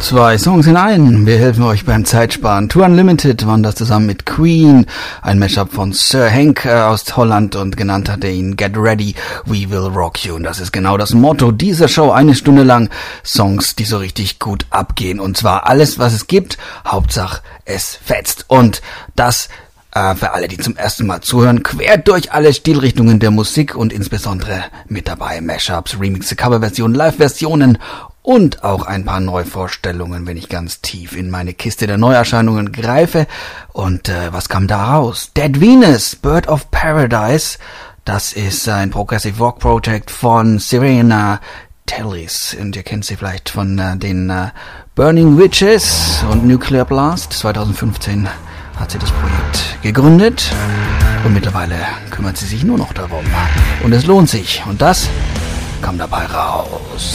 2 Songs in einen. Wir helfen euch beim Zeitsparen. Tour Unlimited waren das zusammen mit Queen. Ein Mashup von Sir Hank aus Holland und genannt hat er ihn Get Ready, We Will Rock You. Und das ist genau das Motto dieser Show. 1 Stunde lang Songs, die so richtig gut abgehen. Und zwar alles, was es gibt. Hauptsache, es fetzt. Und das für alle, die zum ersten Mal zuhören, quer durch alle Stilrichtungen der Musik und insbesondere mit dabei Mashups, Remixe, Coverversionen, Live-Versionen und auch ein paar Neuvorstellungen, wenn ich ganz tief in meine Kiste der Neuerscheinungen greife. Und was kam da raus? Dead Venus, Bird of Paradise. Das ist ein Progressive Rock Project von Serena Tellis. Und ihr kennt sie vielleicht von den Burning Witches und Nuclear Blast. 2015 hat sie das Projekt gegründet und mittlerweile kümmert sie sich nur noch darum. Und es lohnt sich. Und das kam dabei raus.